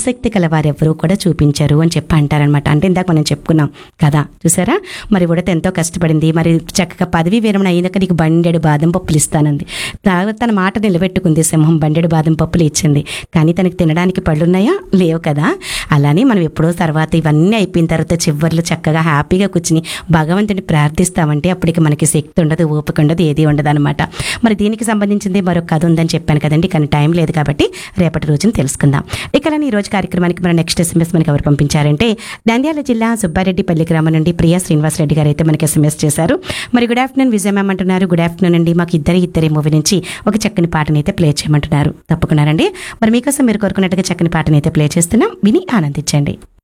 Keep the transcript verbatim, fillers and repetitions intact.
ఆసక్తి కల వారెవరూ కూడా చూపించరు అని చెప్పి అంటారనమాట. అంటే ఇందాక మనం చెప్పుకున్నాం కదా, చూసారా, మరి ఉడత ఎంతో కష్టపడింది, మరి చక్కగా పదవి విరమణ అయినాక నీకు బండెడు బాదం పప్పులు ఇస్తానంది. తన మాట నిలబెట్టుకుంది, సింహం బండెడు బాదం పప్పులు ఇచ్చింది. కానీ తనకి తినడానికి పళ్ళున్నాయా? లేవు కదా. అలానే మనం ఎప్పుడో తర్వాత ఇవన్నీ అయిపోయిన తర్వాత చివర్లు చక్కగా హ్యాపీగా కూర్చుని భగవంతుని ప్రార్థిస్తామంటే అప్పటికి మనకి శక్తి ఉండదు, ఓపిక ఉండదు, ఏది ఉండదు అనమాట. మరి దీనికి సంబంధించింది మరొక కథ ఉందని చెప్పాను కదండి, కానీ టైం లేదు కాబట్టి రేపటి రోజున తెలుసుకుందాం. ఇకలానే ఈ రోజు కార్యక్రమానికి మన నెక్స్ట్ ఎస్ఎంఎస్ మనకి ఎవరు పంపించారంటే నంద్యాల జిల్లా సుబ్బారెడ్డిపల్లి గ్రామం నుండి ప్రియా శ్రీనివాసరెడ్డి గారు అయితే మనకి ఎస్ఎంఎస్ చేశారు. మరి గుడ్ ఆఫ్టర్నూన్ విజయ మ్యామ్ అంటున్నారు. గుడ్ ఆఫ్టర్నూన్ అండి, మాకు ఇద్దరి ఇద్దరి మూవీ నుంచి ఒక చక్కని పాటని అయితే ప్లే చేయమంటున్నారు. తప్పకుండానండి, మరి మీకోసం మీరు కోరుకున్నట్టుగా చక్కని పాటని అయితే ప్లే చేస్తున్నాం, విని ఆనందించండి.